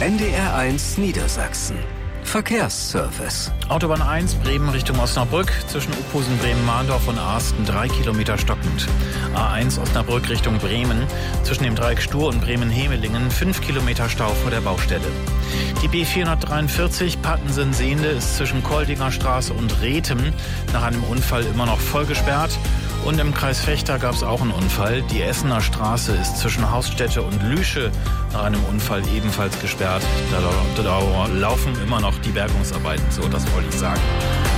NDR1 Niedersachsen. Verkehrsservice. Autobahn 1 Bremen Richtung Osnabrück, zwischen Uphusen, Bremen-Mahndorf und Arsten 3 Kilometer stockend. A1 Osnabrück Richtung Bremen, zwischen dem Dreieck Stur und Bremen-Hemelingen 5 Kilometer Stau vor der Baustelle. Die B443 Pattensen-Sehnde ist zwischen Koldinger Straße und Rethem nach einem Unfall immer noch voll gesperrt. Und im Kreis Vechta gab es auch einen Unfall. Die Essener Straße ist zwischen Hausstätte und Lüsche nach einem Unfall ebenfalls gesperrt. Da laufen immer noch die Bergungsarbeiten, so das wollte ich sagen.